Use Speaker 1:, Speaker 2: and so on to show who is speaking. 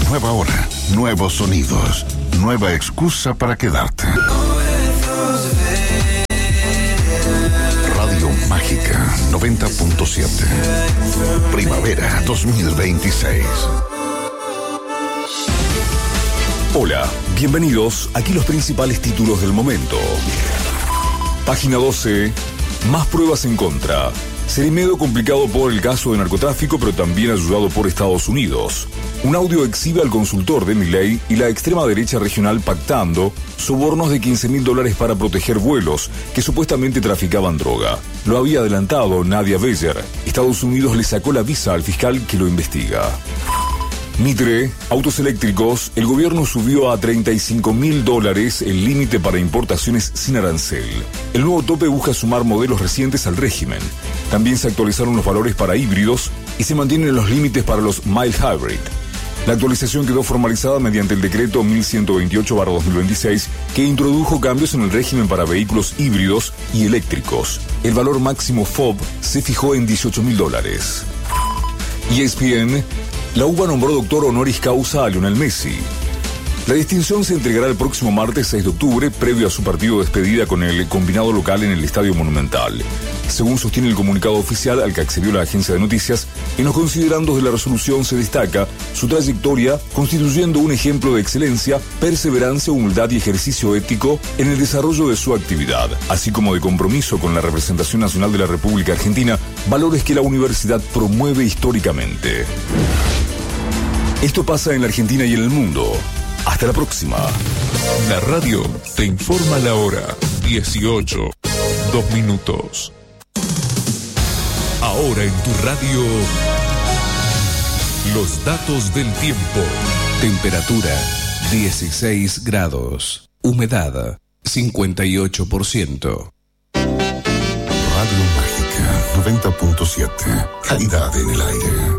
Speaker 1: Nueva hora, nuevos sonidos, nueva excusa para quedarte. Radio Mágica 90.7. Primavera 2026.
Speaker 2: Hola, bienvenidos. Aquí los principales títulos del momento. Página 12. Más pruebas en contra. Cerimedo complicado por el caso de narcotráfico, pero también ayudado por Estados Unidos. Un audio exhibe al consultor de Milei y la extrema derecha regional pactando sobornos de $15.000 para proteger vuelos que supuestamente traficaban droga. Lo había adelantado Nadia Beyer. Estados Unidos le sacó la visa al fiscal que lo investiga. Mitre, autos eléctricos, el gobierno subió a $35.000 el límite para importaciones sin arancel. El nuevo tope busca sumar modelos recientes al régimen. También se actualizaron los valores para híbridos y se mantienen los límites para los mild hybrid. La actualización quedó formalizada mediante el decreto 1128/2026 que introdujo cambios en el régimen para vehículos híbridos y eléctricos. El valor máximo FOB se fijó en $18.000. ESPN, la UBA nombró doctor honoris causa a Lionel Messi. La distinción se entregará el próximo martes 6 de octubre, previo a su partido de despedida con el combinado local en el Estadio Monumental. Según sostiene el comunicado oficial al que accedió la agencia de noticias, en los considerandos de la resolución se destaca su trayectoria constituyendo un ejemplo de excelencia, perseverancia, humildad y ejercicio ético en el desarrollo de su actividad, así como de compromiso con la representación nacional de la República Argentina, valores que la universidad promueve históricamente. Esto pasa en la Argentina y en el mundo. Hasta la próxima.
Speaker 3: La radio te informa la hora. 18:02. Ahora en tu radio, los datos del tiempo.
Speaker 4: Temperatura 16 grados. Humedad 58%.
Speaker 1: Radio Mágica 90.7. Calidad en el aire.